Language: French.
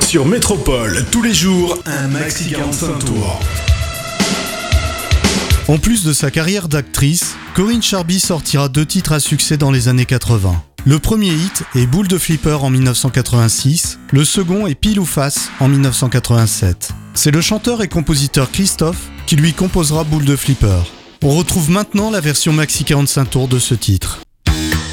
Sur Métropole, tous les jours, un maxi 45 tours. En plus de sa carrière d'actrice, Corinne Charby sortira 2 titres à succès dans les années 80. Le premier hit est Boule de Flipper en 1986, le second est Pile ou Face en 1987. C'est le chanteur et compositeur Christophe qui lui composera Boule de Flipper. On retrouve maintenant la version maxi 45 tours de ce titre.